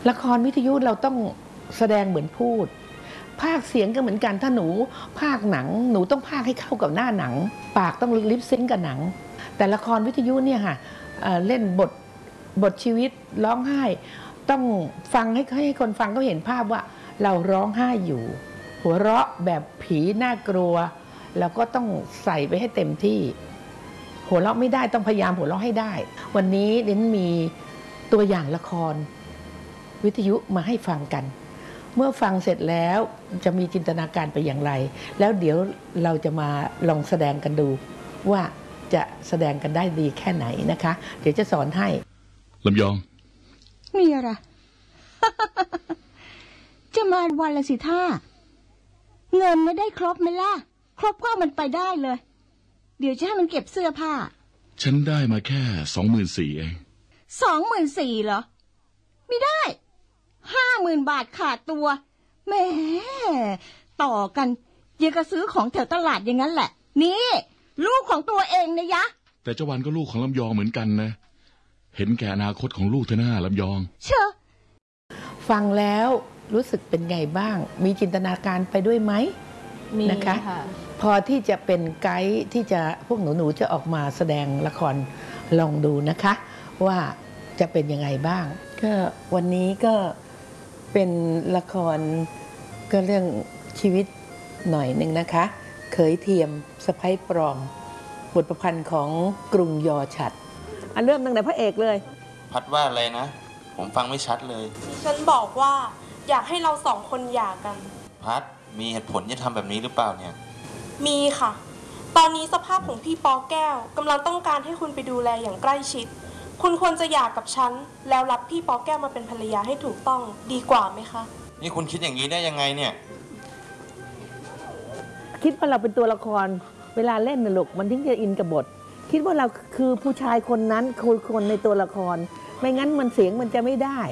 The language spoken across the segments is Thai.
ละครวิทยุเราต้องแสดงเหมือนพูดพากย์เสียงก็เหมือนกันถ้าหนูพากย์หนังหนูต้องพากย์ให้เข้ากับหน้าหนังปากต้องลิปซิงค์กับหนังแต่ละครวิทยุเนี่ยค่ะเล่นบทชีวิตร้องไห้ต้องฟังให้คนฟังก็เห็นภาพว่าเราร้องไห้อยู่หัวเราะแบบผีน่ากลัวเราก็ต้องใส่ไปให้เต็มที่หัวเราะไม่ได้ต้องพยายามหัวเราะให้ได้วันนี้เรนมีตัวอย่างละครวิทยุมาให้ฟังกันเมื่อฟังเสร็จแล้วจะมีจินตนาการไปอย่างไรแล้วเดี๋ยวเราจะมาลองแสดงกันดูว่าจะแสดงกันได้ดีแค่ไหนนะคะเดี๋ยวจะสอนให้ลำยองมีอะไร จะมาวันละสิท่าเงินไม่ได้ครบไหมล่ะครบก็มันไปได้เลยเดี๋ยวจะให้มันเก็บเสื้อผ้าฉันได้มาแค่24,000เอง 24,000เหรอไม่ได้50,000 บาทขาดตัวแหมต่อกันยังกระซื้อของแถวตลาดอย่างนั้นแหละนี่ลูกของตัวเองนะยะแต่เจ้าวันก็ลูกของลำยองเหมือนกันนะเห็นแก่อนาคตของลูกเธอหน้าลำยองเชื่อฟังแล้วรู้สึกเป็นไงบ้างมีจินตนาการไปด้วยไหมนะคะพอที่จะเป็นไกด์ที่จะพวกหนูจะออกมาแสดงละครลองดูนะคะว่าจะเป็นยังไงบ้างก็วันนี้ก็เป็นละครก็เรื่องชีวิตหน่อยหนึ่งนะคะเขยเทียมสะใภ้ปลอมบทประพันธ์ของกรุงยอฉัตรเริ่มตั้งแต่พระเอกเลยพัดว่าอะไรนะผมฟังไม่ชัดเลยฉันบอกว่าอยากให้เราสองคนหย่ากันพัดมีเหตุผลจะทำแบบนี้หรือเปล่าเนี่ยมีค่ะตอนนี้สภาพของพี่ปอแก้วกำลังต้องการให้คุณไปดูแลอย่างใกล้ชิดคุณควรจะหย่ากับฉันแล้วรับพี่ปอแก้วมาเป็นภรรยาให้ถูกต้องดีกว่าไหมคะนี่คุณคิดอย่างนี้ได้ยังไงเนี่ยคิดว่าเราเป็นตัวละครเวลาเล่นน่ะลูกมันถึงจะอินกับบทคิดว่าเราคือผู้ชายคนนั้นคือคนในตัวละครไม่งั้นมันเสียงมันจะไม่ได้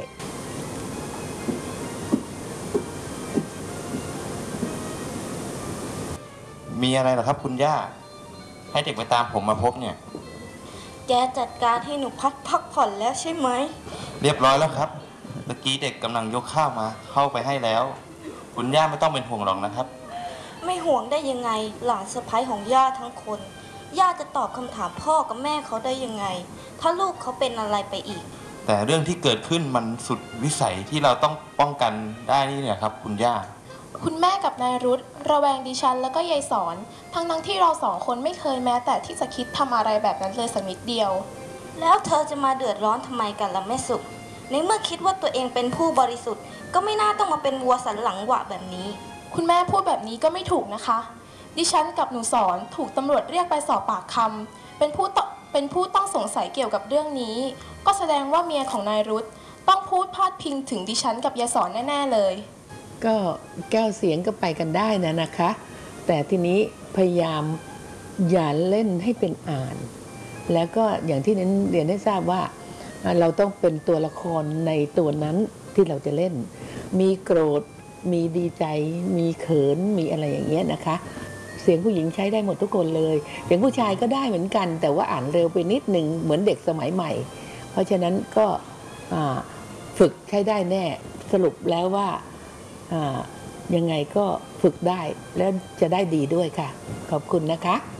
มีอะไรเหรอครับคุณย่าให้เด็กไปตามผมมาพบเนี่ยแกจัดการให้หนูพักผ่อนแล้วใช่ไหมเรียบร้อยแล้วครับเมื่อกี้เด็กกำลังยกข้าวมาเข้าไปให้แล้วคุณย่าไม่ต้องเป็นห่วงหรอกนะครับไม่ห่วงได้ยังไงหลานสะใภ้ของย่าทั้งคนย่าจะตอบคำถามพ่อกับแม่เขาได้ยังไงถ้าลูกเขาเป็นอะไรไปอีกแต่เรื่องที่เกิดขึ้นมันสุดวิสัยที่เราต้องป้องกันได้นี่เนี่ยครับคุณย่าคุณแม่กับนายรุธระแวงดิฉันแล้วก็ยายสอนทั้งที่เราสองคนไม่เคยแม้แต่ที่จะคิดทำอะไรแบบนั้นเลยสักนิดเดียวแล้วเธอจะมาเดือดร้อนทำไมกันล่ะแม่สุในเมื่อคิดว่าตัวเองเป็นผู้บริสุทธิ์ก็ไม่น่าต้องมาเป็นวัวสันหลังหวะแบบนี้คุณแม่พูดแบบนี้ก็ไม่ถูกนะคะดิฉันกับหนูสอนถูกตำรวจเรียกไปสอบปากคำเป็นผู้ต้องสงสัยเกี่ยวกับเรื่องนี้ก็แสดงว่าเมียของนายรุธต้องพูดพาดพิงถึงดิฉันกับยายสอนแน่ๆเลยก็แก้วเสียงก็ไปกันได้นะคะแต่ทีนี้พยายามอย่าเล่นให้เป็นอ่านแล้วก็อย่างที่นั้นเรียนให้ทราบว่าเราต้องเป็นตัวละครในตัวนั้นที่เราจะเล่นมีโกรธมีดีใจมีเขินมีอะไรอย่างเงี้ยนะคะเสียงผู้หญิงใช้ได้หมดทุกคนเลยเสียงผู้ชายก็ได้เหมือนกันแต่ว่าอ่านเร็วไปนิดหนึ่งเหมือนเด็กสมัยใหม่เพราะฉะนั้นก็ฝึกใช้ได้แน่สรุปแล้วว่ายังไงก็ฝึกได้แล้วจะได้ดีด้วยค่ะขอบคุณนะคะ